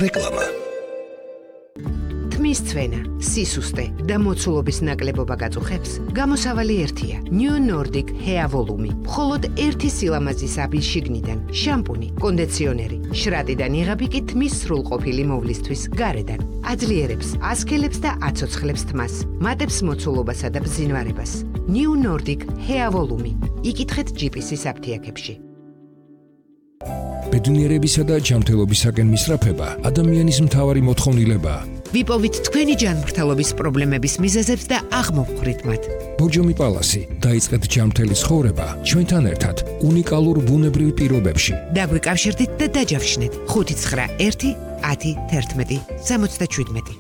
რეკლამა. თმის ცვენა, სისუსტე და მოცულობის ნაკლებობა გაწუხებს? გამოსავალი ერთია. New Nordic Hair Volume. მხოლოდ ერთი სილამაზის აბის შიგნიდან შამპუნი, კონდიციონერი, შრატიდან იღები კი თმის სრულყოფილი მოვლისთვის გარედან. აძლიერებს, ასქელებს და აცოცხლებს თმას. მატებს მოცულობასა და ბზინვარებას. New Nordic Hair Volume. იკითხეთ GPS-ის აფთიაქებში. ბედნიერებისა და ჯანმრთელობისაკენ მისწრაფება ადამიანის მთავარი მოთხოვნილებაა. ვიპოვით თქვენი ჯანმრთელობის პრობლემების მიზეზებს და აღმოვხვრით მათ. ბორჯომი პალასი, დაიწყეთ ჯანმრთელი ცხოვრება ჩვენთან ერთად უნიკალურ ბუნებრივ პირობებში. დაგვიკავშირდით და დაჯავშნეთ 591 10 11 77.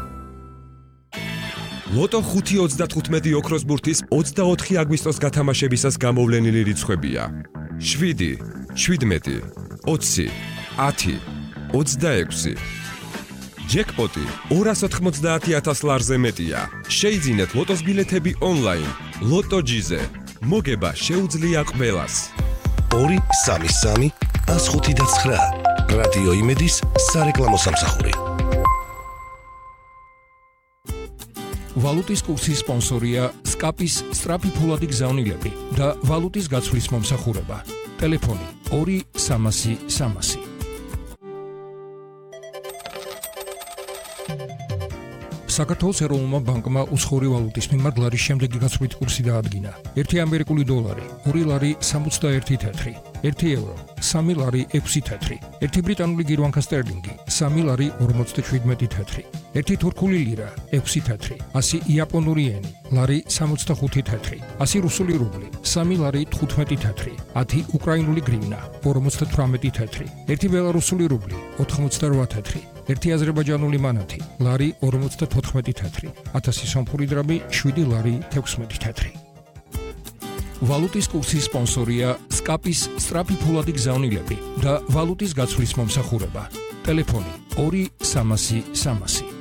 ლოტო 5.35 ოქროს ბურთის 24 აგვისტოს გათამაშებისას გამოვლენილი რიცხვებია: 7, 17, 20, 10, 26. ჯეკპოტი 290,000 ლარზე მეტია. შეიძინეთ ლოტოს ბილეთები ონლაინ. ლოტო ჯიზე. მოგება შეუძლია ყველას. 233 105.9 რადიო იმედის სარეკლამო სამსახური. ვალუტის კურსის სპონსორია SCAP-ის სწრაფი ფულადი გზავნილები და ვალუტის გაცვლის მომსახურება. ტელეფონი 2-300 300. საქართველოს ეროვნულმა ბანკმა უცხოური ვალუტის მიმართ ლარის შემდეგი გაცვლითი კურსი დაადგინა. 1 ამერიკული დოლარი 2 ლარი 61 თეთრი, 1 ევრო 3 ლარი 6 თეთრი, 1 ბრიტანული გირვანქა სტერლინგი 3 ლარი 47 თეთრი, 1 თურქული ლირა 6 თეთრი, 100 იაპონური ენი ლარი 65 თეთრი, 100 რუსული რუბლი 3 ლარი 15 თეთრი, 10 უკრაინული გრივნა 58 თეთრი, 1 ბელარუსული რუბლი 88 თეთრი, 1 აზერბაიჯანული მანათი ლარი 54 თეთრი, 1000 სომხური დრამი 7 ლარი 16 თეთრი. ვალუტის კურსის სპონსორია SCAP-ის სწრაფი ფულადი გზავნილები და ვალუტის გაცვლის მომსახურება. ტელეფონი 2-300 300.